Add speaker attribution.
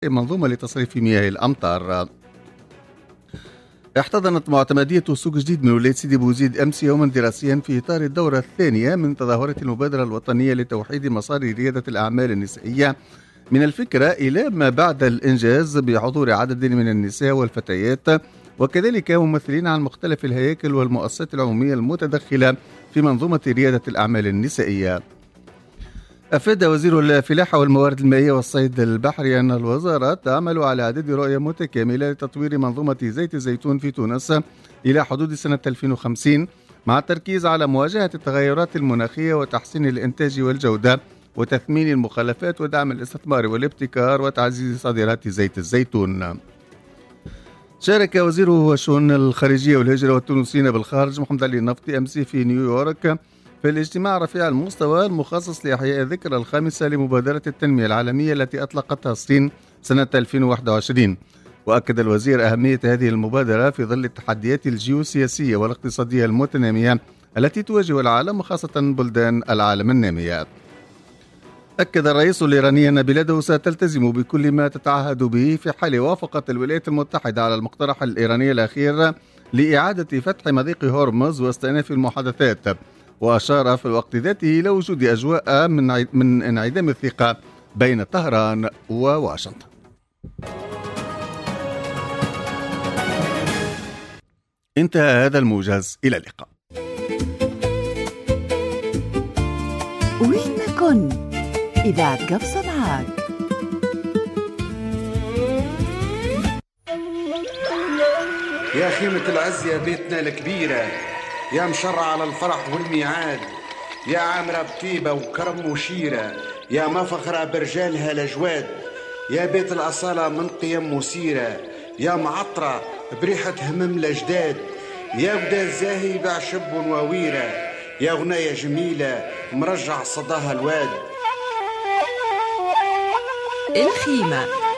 Speaker 1: منظومة لتصريف مياه الأمطار. احتضنت معتمدية سوق جديد من ولاية سيدي بوزيد أمس يوما دراسيا في إطار الدورة الثانية من تظاهرات المبادرة الوطنية لتوحيد مسار ريادة الأعمال النسائية من الفكرة إلى ما بعد الإنجاز بحضور عدد من النساء والفتيات وكذلك ممثلين عن مختلف الهياكل والمؤسسات العمومية المتدخلة في منظومة ريادة الأعمال النسائية. أفاد وزير الفلاحة والموارد المائية والصيد البحري أن الوزارة تعمل على إعداد رؤية متكاملة لتطوير منظومة زيت الزيتون في تونس إلى حدود سنة 2050 مع التركيز على مواجهة التغيرات المناخية وتحسين الإنتاج والجودة وتثمين المخلفات ودعم الاستثمار والابتكار وتعزيز صادرات زيت الزيتون. شارك وزير الشؤون الخارجية والهجرة والتونسيين بالخارج محمد علي النفطي أمس في نيويورك في الاجتماع رفيع المستوى المخصص لإحياء الذكرى الخامسة لمبادرة التنمية العالمية التي أطلقتها الصين سنة 2021. وأكد الوزير أهمية هذه المبادرة في ظل التحديات الجيوسياسية والاقتصادية المتنامية التي تواجه العالم وخاصة بلدان العالم النامية. أكد الرئيس الإيراني أن بلاده ستلتزم بكل ما تتعهد به في حال وافقت الولايات المتحدة على المقترح الإيراني الأخير لإعادة فتح مضيق هرمز واستئناف المحادثات. وأشار في الوقت ذاته إلى وجود أجواء من انعدام الثقة بين طهران وواشنطن. انتهى هذا الموجز، إلى اللقاء.
Speaker 2: وين ما كن إذاعة قبصة معاك.
Speaker 3: يا خيمة العز يا بيتنا الكبيرة، يا مشرع على الفرح والميعاد، يا عامرة بطيبة وكرم وشيرة، يا مفخرة برجالها لجواد، يا بيت الأصالة من قيم وسيرة، يا معطرة بريحة همم لجداد، يا ودا الزاهي بعشب وويرة، يا غناية جميلة مرجع صداها الواد.
Speaker 2: الخيمة